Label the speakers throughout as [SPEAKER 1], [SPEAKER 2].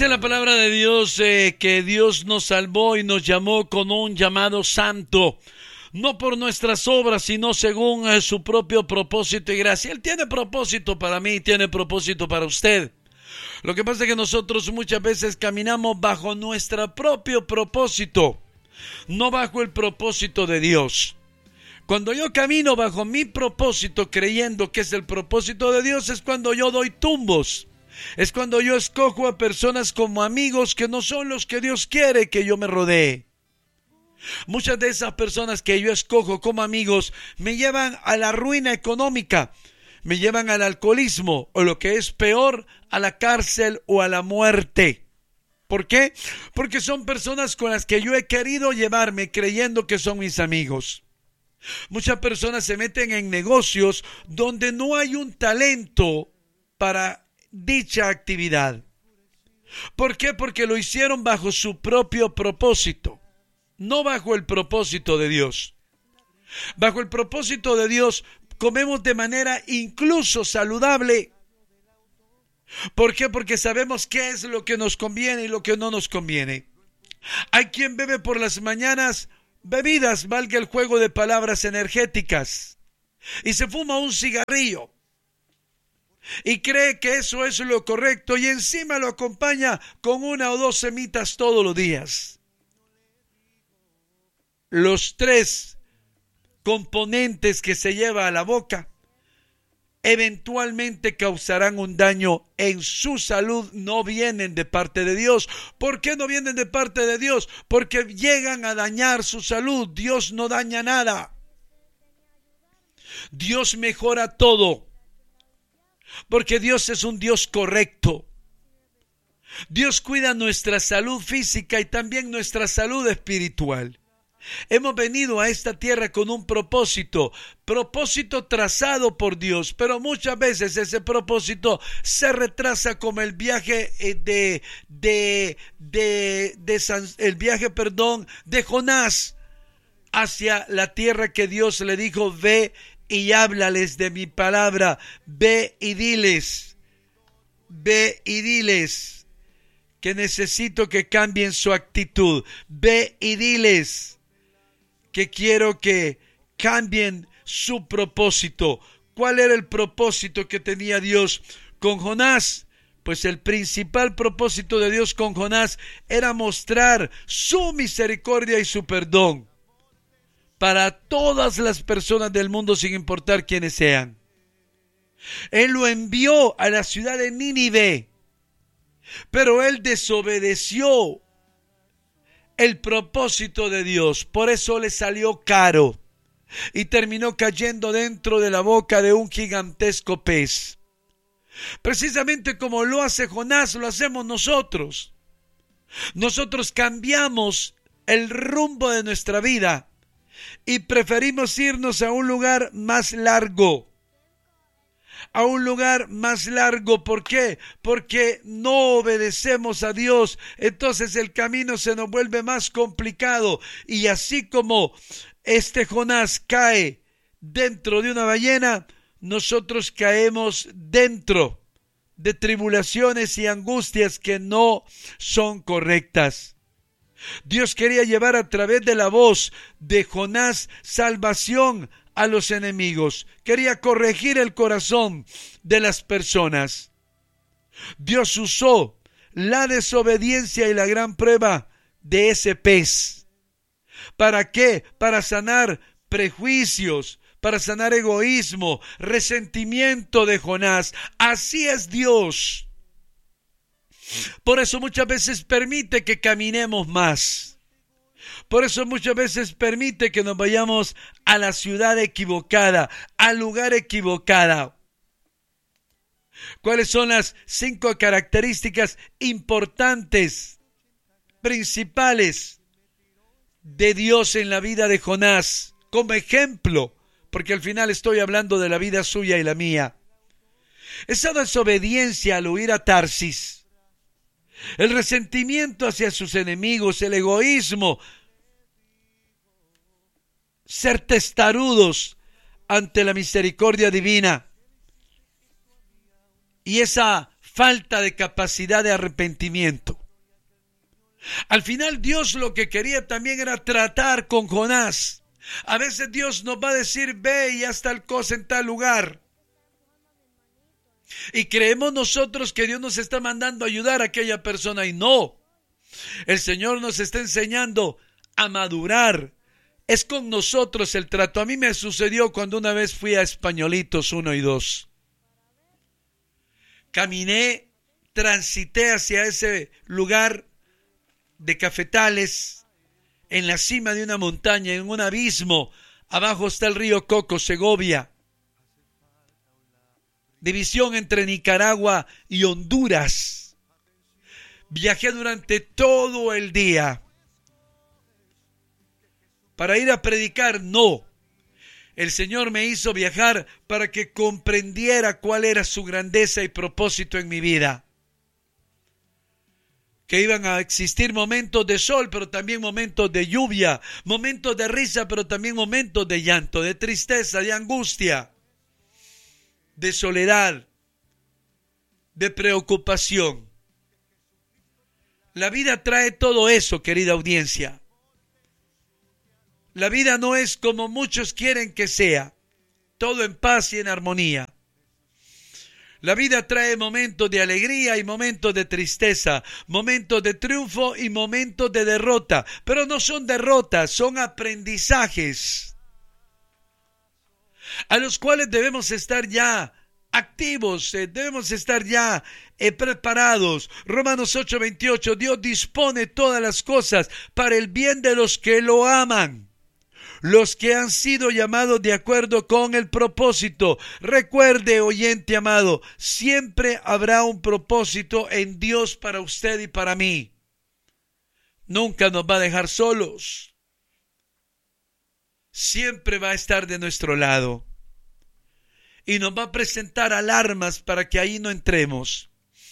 [SPEAKER 1] Dice la palabra de Dios que Dios nos salvó y nos llamó con un llamado santo, no por nuestras obras, sino según su propio propósito y gracia. Él tiene propósito para mí, tiene propósito para usted. Lo que pasa es que nosotros muchas veces caminamos bajo nuestro propio propósito, no bajo el propósito de Dios. Cuando yo camino bajo mi propósito creyendo que es el propósito de Dios, es cuando yo doy tumbos. Es cuando yo escojo a personas como amigos que no son los que Dios quiere que yo me rodee. Muchas de esas personas que yo escojo como amigos me llevan a la ruina económica, me llevan al alcoholismo o lo que es peor, a la cárcel o a la muerte. ¿Por qué? Porque son personas con las que yo he querido llevarme creyendo que son mis amigos. Muchas personas se meten en negocios donde no hay un talento para dicha actividad. ¿Por qué? Porque lo hicieron bajo su propio propósito, no bajo el propósito de Dios. Bajo el propósito de Dios comemos de manera incluso saludable. ¿Por qué? Porque sabemos qué es lo que nos conviene y lo que no nos conviene. Hay quien bebe por las mañanas bebidas, valga el juego de palabras, energéticas, y se fuma un cigarrillo y cree que eso es lo correcto y encima lo acompaña con 1 o 2 semitas todos los días. Los 3 componentes que se lleva a la boca eventualmente causarán un daño en su salud, no vienen de parte de Dios. ¿Por qué no vienen de parte de Dios? Porque llegan a dañar su salud. Dios no daña nada. Dios mejora todo, porque Dios es un Dios correcto. Dios cuida nuestra salud física y también nuestra salud espiritual. Hemos venido a esta tierra con un propósito trazado por Dios, pero muchas veces ese propósito se retrasa, como el viaje de Jonás hacia la tierra que Dios le dijo: ve y háblales de mi palabra, ve y diles que necesito que cambien su actitud, ve y diles que quiero que cambien su propósito. ¿Cuál era el propósito que tenía Dios con Jonás? Pues el principal propósito de Dios con Jonás era mostrar su misericordia y su perdón para todas las personas del mundo, sin importar quiénes sean. Él lo envió a la ciudad de Nínive, pero él desobedeció el propósito de Dios. Por eso le salió caro y terminó cayendo dentro de la boca de un gigantesco pez. Precisamente como lo hace Jonás, lo hacemos nosotros. Nosotros cambiamos el rumbo de nuestra vida y preferimos irnos a un lugar más largo. ¿Por qué? Porque no obedecemos a Dios. Entonces el camino se nos vuelve más complicado. Y así como Jonás cae dentro de una ballena, nosotros caemos dentro de tribulaciones y angustias que no son correctas. Dios quería llevar a través de la voz de Jonás salvación a los enemigos. Quería corregir el corazón de las personas. Dios usó la desobediencia y la gran prueba de ese pez. ¿Para qué? Para sanar prejuicios, para sanar egoísmo, resentimiento de Jonás. Así es Dios. Por eso muchas veces permite que caminemos más. Por eso muchas veces permite que nos vayamos a la ciudad equivocada, al lugar equivocado. ¿Cuáles son las 5 características importantes, principales de Dios en la vida de Jonás? Como ejemplo, porque al final estoy hablando de la vida suya y la mía. Esa desobediencia al huir a Tarsis, el resentimiento hacia sus enemigos, el egoísmo, ser testarudos ante la misericordia divina y esa falta de capacidad de arrepentimiento. Al final Dios lo que quería también era tratar con Jonás. A veces Dios nos va a decir, ve y haz tal cosa en tal lugar. Y creemos nosotros que Dios nos está mandando a ayudar a aquella persona, y no. El Señor nos está enseñando a madurar. Es con nosotros el trato. A mí me sucedió cuando una vez fui a Españolitos 1 y 2. Caminé, transité hacia ese lugar de cafetales, en la cima de una montaña, en un abismo. Abajo está el río Coco, Segovia. División entre Nicaragua y Honduras. Viajé durante todo el día. Para ir a predicar, no. El Señor me hizo viajar para que comprendiera cuál era su grandeza y propósito en mi vida. Que iban a existir momentos de sol, pero también momentos de lluvia, momentos de risa, pero también momentos de llanto, de tristeza, de angustia, de soledad, de preocupación. La vida trae todo eso, querida audiencia. La vida no es como muchos quieren que sea, todo en paz y en armonía. La vida trae momentos de alegría y momentos de tristeza, momentos de triunfo y momentos de derrota, pero no son derrotas, son aprendizajes a los cuales debemos estar ya activos, debemos estar ya preparados. Romanos 8:28, Dios dispone todas las cosas para el bien de los que lo aman, los que han sido llamados de acuerdo con el propósito. Recuerde, oyente amado, siempre habrá un propósito en Dios para usted y para mí. Nunca nos va a dejar solos. Siempre va a estar de nuestro lado. Y nos va a presentar alarmas para que ahí no entremos.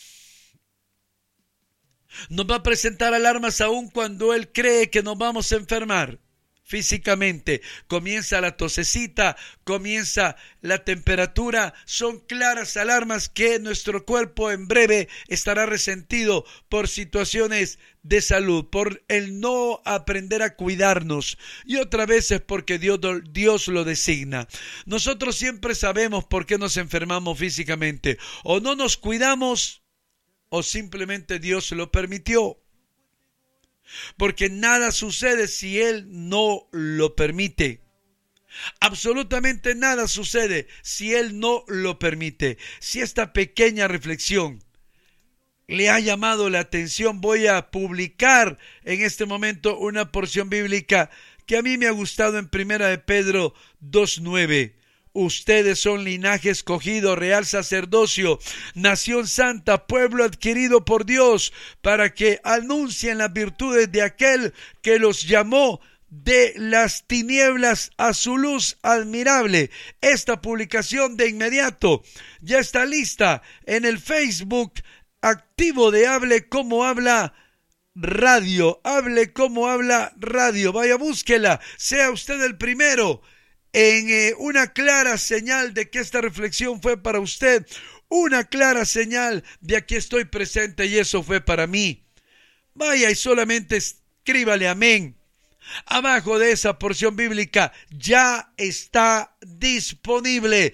[SPEAKER 1] Nos va a presentar alarmas aún cuando Él cree que nos vamos a enfermar físicamente. Comienza la tosecita, comienza la temperatura. Son claras alarmas que nuestro cuerpo en breve estará resentido por situaciones de salud, por el no aprender a cuidarnos, y otra vez es porque Dios lo designa. Nosotros siempre sabemos por qué nos enfermamos físicamente. O no nos cuidamos o simplemente Dios lo permitió. Porque nada sucede si Él no lo permite. Absolutamente nada sucede si Él no lo permite. Si esta pequeña reflexión le ha llamado la atención, voy a publicar en este momento una porción bíblica que a mí me ha gustado en 1 de Pedro 2:9. Ustedes son linaje escogido, real sacerdocio, nación santa, pueblo adquirido por Dios, para que anuncien las virtudes de aquel que los llamó de las tinieblas a su luz admirable. Esta publicación de inmediato ya está lista en el Facebook activo de Hable Como Habla Radio. Hable Como Habla Radio. Vaya, búsquela. Sea usted el primero en una clara señal de que esta reflexión fue para usted, una clara señal de aquí estoy presente y eso fue para mí. Vaya y solamente escríbale amén. Abajo de esa porción bíblica ya está disponible,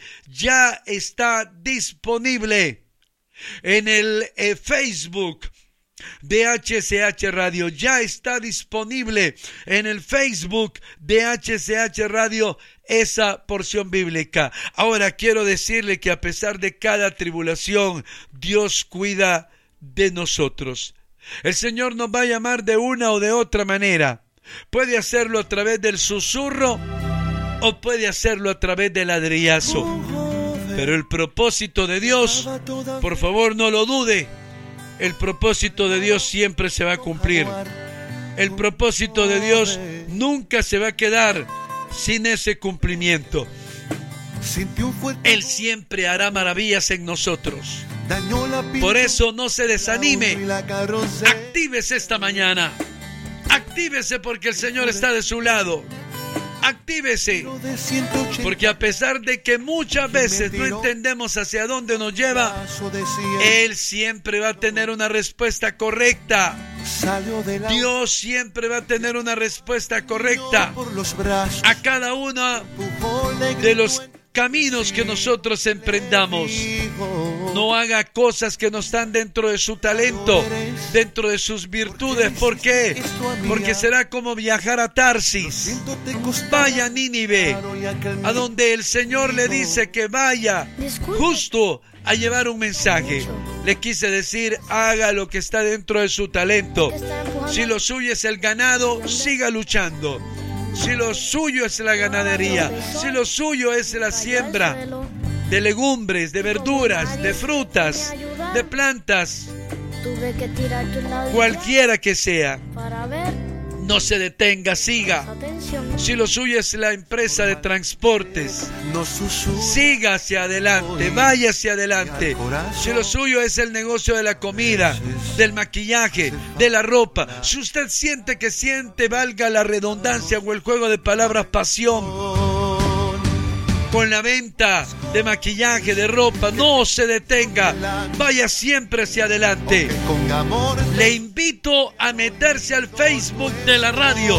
[SPEAKER 1] en el Facebook de HCH Radio, ya está disponible en el Facebook de HCH Radio esa porción bíblica. Ahora quiero decirle que a pesar de cada tribulación, Dios cuida de nosotros. El Señor nos va a llamar de una o de otra manera. Puede hacerlo a través del susurro o puede hacerlo a través del ladrillazo. Pero el propósito de Dios, por favor no lo dude, el propósito de Dios siempre se va a cumplir. El propósito de Dios nunca se va a quedar sin ese cumplimiento. Él siempre hará maravillas en nosotros. Por eso no se desanime. Actívese esta mañana. Actívese porque el Señor está de su lado. Actívese, porque a pesar de que muchas veces no entendemos hacia dónde nos lleva, Él siempre va a tener una respuesta correcta. Dios siempre va a tener una respuesta correcta a cada uno de los caminos que nosotros emprendamos. No haga cosas que no están dentro de su talento, dentro de sus virtudes. ¿Por qué? Porque será como viajar a Tarsis. Vaya a Nínive, a donde el Señor le dice que vaya justo a llevar un mensaje. Le quise decir, haga lo que está dentro de su talento. Si lo suyo es el ganado, siga luchando. Si lo suyo es la ganadería, si lo suyo es la siembra de legumbres, de verduras, de frutas, de plantas, cualquiera que sea, no se detenga, siga. Si lo suyo es la empresa de transportes, siga hacia adelante, vaya hacia adelante. Si lo suyo es el negocio de la comida, del maquillaje, de la ropa, si usted siente, valga la redundancia o el juego de palabras, pasión con la venta de maquillaje, de ropa, no se detenga, vaya siempre hacia adelante. Le invito a meterse al Facebook de la radio,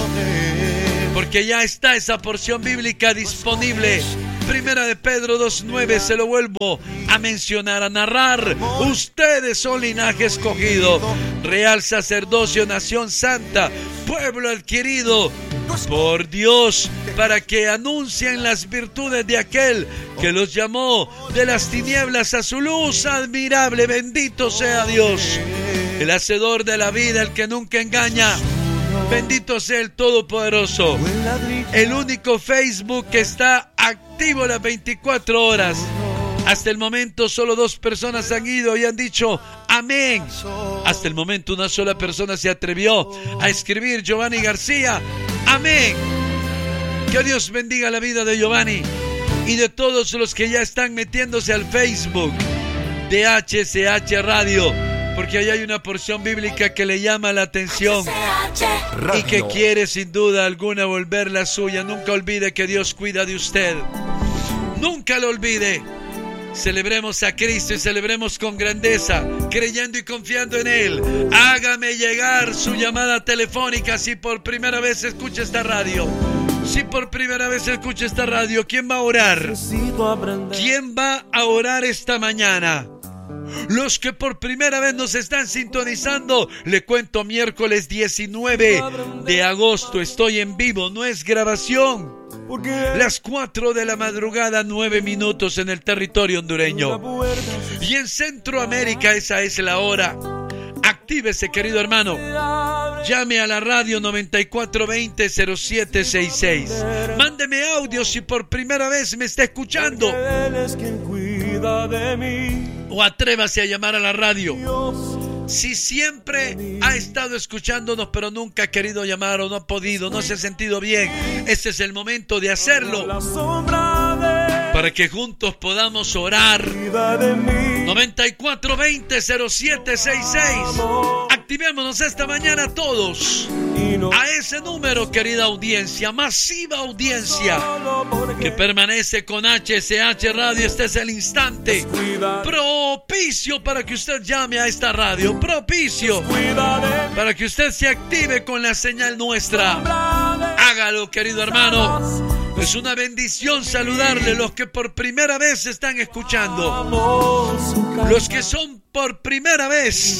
[SPEAKER 1] porque ya está esa porción bíblica disponible. Primera de Pedro 2:9, se lo vuelvo a mencionar, a narrar. Ustedes son linaje escogido, real sacerdocio, nación santa, pueblo adquirido por Dios, para que anuncien las virtudes de aquel que los llamó de las tinieblas a su luz admirable. Bendito sea Dios, el hacedor de la vida, el que nunca engaña. Bendito sea el Todopoderoso, el único Facebook que está activo las 24 horas. Hasta el momento solo 2 personas han ido y han dicho amén. Hasta el momento una sola persona se atrevió a escribir, Giovanni García, amén. Que Dios bendiga la vida de Giovanni y de todos los que ya están metiéndose al Facebook de HSH Radio, porque ahí hay una porción bíblica que le llama la atención y que quiere sin duda alguna volverla suya. Nunca olvide que Dios cuida de usted. Nunca lo olvide. Celebremos a Cristo y celebremos con grandeza, creyendo y confiando en Él. Hágame llegar su llamada telefónica si por primera vez escucha esta radio. Si por primera vez escucha esta radio, ¿quién va a orar? ¿Quién va a orar esta mañana? Los que por primera vez nos están sintonizando, le cuento, miércoles 19 de agosto estoy en vivo, no es grabación. Las 4 de la madrugada, 9 minutos en el territorio hondureño. Y en Centroamérica esa es la hora. Actívese, querido hermano. Llame a la radio 9420-0766. Mándeme audio si por primera vez me está escuchando. O atrévase a llamar a la radio. Si siempre ha estado escuchándonos pero nunca ha querido llamar o no ha podido, no se ha sentido bien, este es el momento de hacerlo para que juntos podamos orar. 9420-0766. Activémonos esta mañana todos a ese número, querida audiencia, masiva audiencia que permanece con HSH Radio. Este es el instante propicio para que usted llame a esta radio, propicio para que usted se active con la señal nuestra. Hágalo, querido hermano. Es una bendición saludarle, los que por primera vez están escuchando, los que son por primera vez.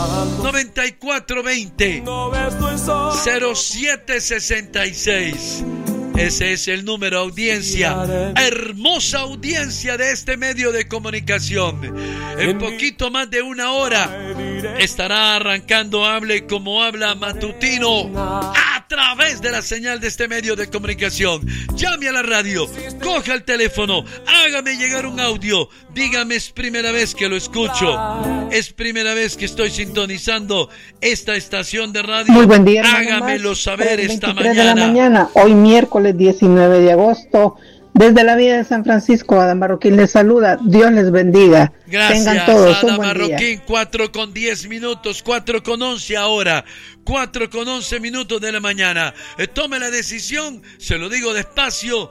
[SPEAKER 1] 9420-0766. Ese es el número, audiencia, hermosa audiencia de este medio de comunicación. En poquito más de una hora estará arrancando Hable como habla matutino a través de la señal de este medio de comunicación. Llame a la radio, coja el teléfono, hágame llegar un audio, dígame, es primera vez que lo escucho, es primera vez que estoy sintonizando esta estación de radio.
[SPEAKER 2] Muy buen día,
[SPEAKER 1] hágamelo saber esta
[SPEAKER 2] mañana. Hoy miércoles 19 de agosto Desde la Villa de San Francisco, Ada Marroquín les saluda. Dios les bendiga.
[SPEAKER 1] Gracias,
[SPEAKER 2] tengan todos
[SPEAKER 1] Ada
[SPEAKER 2] un buen
[SPEAKER 1] Marroquín.
[SPEAKER 2] día.
[SPEAKER 1] 4:10, 4:11 ahora. 4:11 de la mañana. Tome la decisión, se lo digo despacio,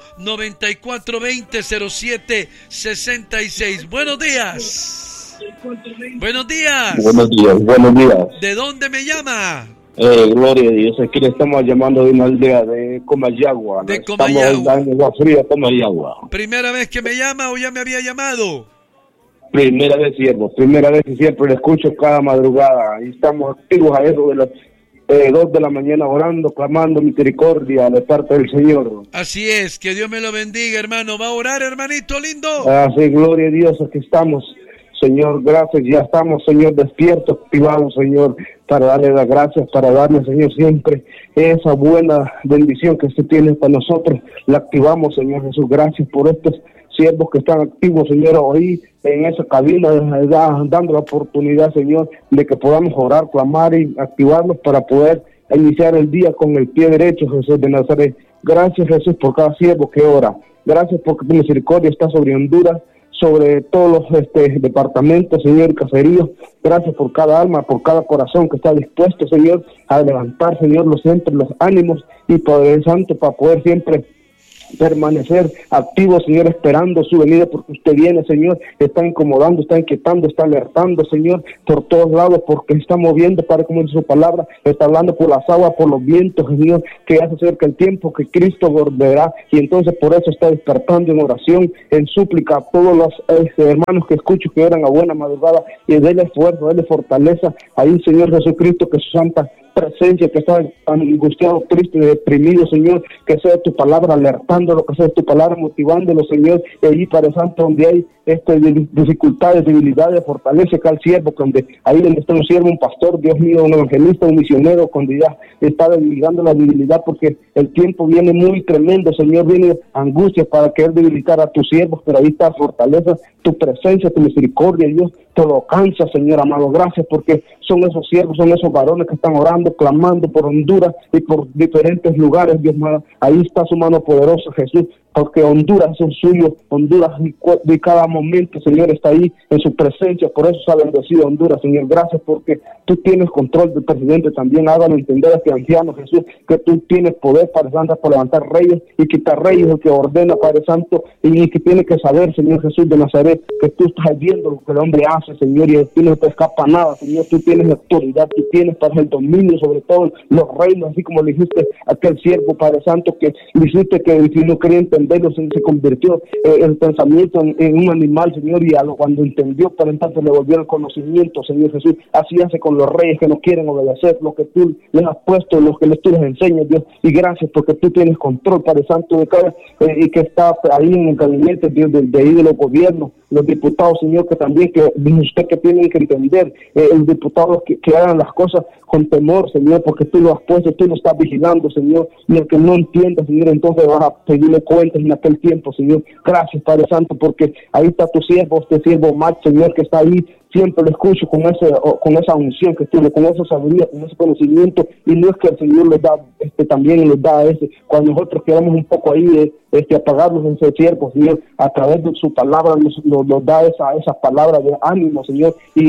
[SPEAKER 1] 9420-07-66. Buenos días. Buenos días.
[SPEAKER 3] Buenos días.
[SPEAKER 1] ¿De dónde me llama?
[SPEAKER 3] Gloria a Dios, aquí le estamos llamando de una aldea de Comayagua.
[SPEAKER 1] De
[SPEAKER 3] Estamos
[SPEAKER 1] Comayagua.
[SPEAKER 3] en Agua Fría, Comayagua.
[SPEAKER 1] ¿Primera vez que me llama o ya me había llamado?
[SPEAKER 3] Primera vez y siempre le escucho cada madrugada. Y estamos activos a eso de las 2 de la mañana orando, clamando misericordia de parte del Señor.
[SPEAKER 1] Así es, que Dios me lo bendiga, hermano. ¿Va a orar, hermanito lindo?
[SPEAKER 3] Así, gloria a Dios, aquí estamos. Señor, gracias, ya estamos, Señor, despiertos, activados, Señor, para darle las gracias, para darle, Señor, siempre esa buena bendición que usted tiene para nosotros. La activamos, Señor Jesús, gracias por estos siervos que están activos, Señor, hoy en esa cabina, dando la oportunidad, Señor, de que podamos orar, clamar y activarnos para poder iniciar el día con el pie derecho, Jesús de Nazaret. Gracias, Jesús, por cada siervo que ora. Gracias porque tu misericordia está sobre Honduras, sobre todos los departamentos, Señor, caseríos. Gracias por cada alma, por cada corazón que está dispuesto, Señor, a levantar, Señor, los ánimos y Padre Santo, para poder siempre permanecer activos, Señor, esperando su venida, porque usted viene, Señor, está incomodando, está inquietando, está alertando, Señor, por todos lados, porque está moviendo, para como dice su palabra, está hablando por las aguas, por los vientos, Señor, que hace cerca el tiempo que Cristo volverá, y entonces por eso está despertando en oración, en súplica a todos los hermanos que escucho que oran a buena madrugada, y denle esfuerzo, denle fortaleza, ahí, Señor Jesucristo, que su santa presencia, que está angustiado, triste, deprimido, Señor, que sea tu palabra alertándolo, que sea tu palabra motivándolo, Señor, y allí, Padre Santo, donde hay dificultades, debilidades, fortalece acá al siervo, donde ahí donde está un siervo, un pastor, Dios mío, un evangelista, un misionero, cuando ya está debilitando la debilidad, porque el tiempo viene muy tremendo, Señor, viene angustia para querer debilitar a tus siervos, pero ahí está fortaleza, tu presencia, tu misericordia, Dios, te lo alcanza, Señor amado, gracias, porque son esos siervos, son esos varones que están orando, clamando por Honduras y por diferentes lugares, Dios mío, ahí está su mano poderosa, Jesús, porque Honduras es el suyo, Honduras de cada momento, Señor, está ahí en su presencia, por eso se ha bendecido Honduras, Señor, gracias porque tú tienes control del presidente, también hágalo entender a este anciano, Jesús, que tú tienes poder, Padre Santo, para levantar reyes y quitar reyes, el que ordena, Padre Santo, y que tiene que saber, Señor Jesús de Nazaret, que tú estás viendo lo que el hombre hace, Señor, y tú no te escapa nada, Señor, tú tienes la autoridad, tú tienes, Padre, el dominio sobre todos los reinos, así como le dijiste a aquel siervo, Padre Santo, que le dijiste que si no quería entenderlo, se convirtió el pensamiento en un animal, Señor, y cuando entendió, para entonces le volvió el conocimiento, Señor Jesús. Así hace con los reyes que no quieren obedecer lo que tú les has puesto, lo que tú les enseñas, Dios, y gracias porque tú tienes control, Padre Santo, de cada, y que está ahí en el gabinete, Dios, de ahí de los gobiernos, los diputados, Señor, que también, que dice usted que tienen que entender, los diputados que hagan las cosas con temor, Señor, porque tú lo has puesto, tú lo estás vigilando, Señor, y el que no entienda, Señor, entonces vas a pedirle cuentas en aquel tiempo, Señor. Gracias, Padre Santo, porque ahí está tu siervo, este siervo Max, Señor, que está ahí, siempre lo escucho con esa unción que tiene, con esa sabiduría, con ese conocimiento, y no es que el Señor les da, también les da cuando nosotros queramos un poco ahí, apagarlos en ese siervo, Señor, a través de su palabra nos da esa palabra de ánimo, Señor, y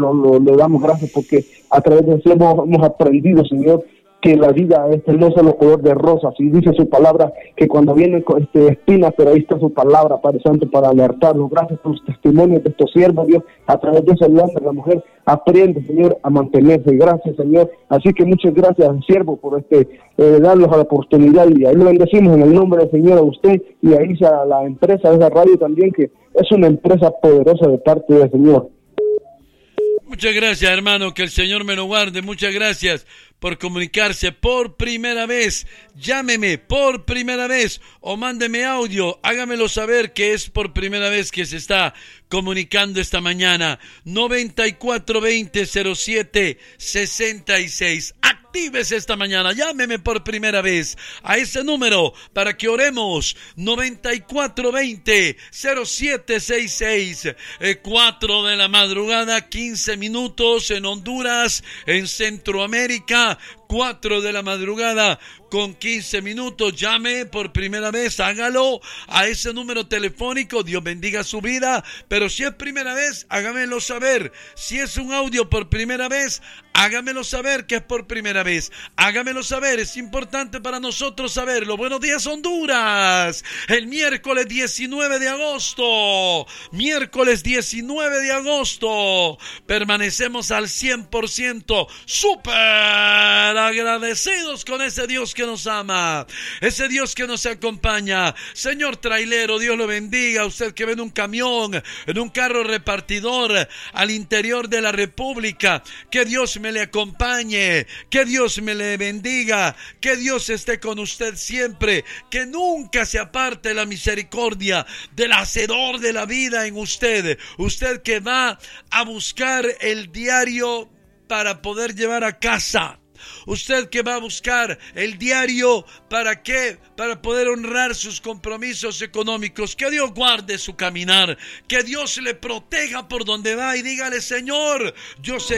[SPEAKER 3] le damos gracias porque a través del siervo hemos aprendido, Señor, que la vida no es solo color de rosas, y dice su palabra que cuando vienen espinas, pero ahí está su palabra, Padre Santo, para alertarlos. Gracias por los testimonios de estos siervos, Dios, a través de ese hombre, la mujer aprende, Señor, a mantenerse. Gracias, Señor. Así que muchas gracias, siervo, por darnos a la oportunidad, y ahí lo bendecimos en el nombre del Señor a usted, y ahí a la empresa de esa radio también, que es una empresa poderosa de parte del Señor.
[SPEAKER 1] Muchas gracias, hermano, que el Señor me lo guarde. Muchas gracias por comunicarse por primera vez. Llámeme por primera vez o mándeme audio. Hágamelo saber que es por primera vez que se está comunicando esta mañana. 9420-07-66. Actívese esta mañana. Llámeme por primera vez a ese número para que oremos. 9420-0766. 4 de la madrugada, 15 minutos en Honduras, en Centroamérica. 4 de la madrugada con 15 minutos. Llame por primera vez, hágalo a ese número telefónico. Dios bendiga su vida. Pero si es primera vez, hágamelo saber. Si es un audio por primera vez, hágamelo saber que es por primera vez. Hágamelo saber, es importante para nosotros saberlo. Buenos días, Honduras. El miércoles 19 de agosto. Miércoles 19 de agosto. Permanecemos al 100% súper agradecidos con ese Dios que nos ama, ese Dios que nos acompaña. Señor trailero, Dios lo bendiga. Usted que ve en un camión, en un carro repartidor al interior de la República, que Dios me le acompañe, que Dios me le bendiga, que Dios esté con usted siempre, que nunca se aparte la misericordia del hacedor de la vida en usted. Usted que va a buscar el diario para poder llevar a casa. Usted que va a buscar el diario, ¿para qué? Para poder honrar sus compromisos económicos. Que Dios guarde su caminar, que Dios le proteja por donde va y dígale: Señor, yo sé